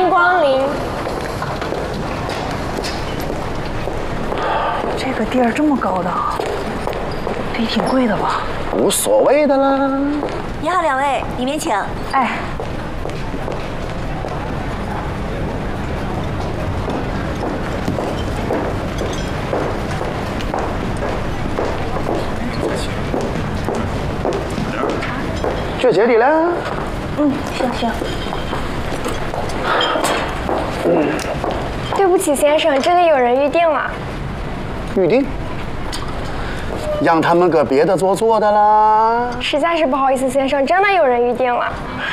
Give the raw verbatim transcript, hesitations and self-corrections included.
迎光临。 这个地儿这么高档，得挺贵的吧？ 无所谓的啦。 你好，两位，里面请。 哎。 就这里了。 嗯，行行。 嗯，对不起，先生，这里有人预定了。 预定？让他们搁别的桌坐的啦。 实在是不好意思，先生，真的有人预定了。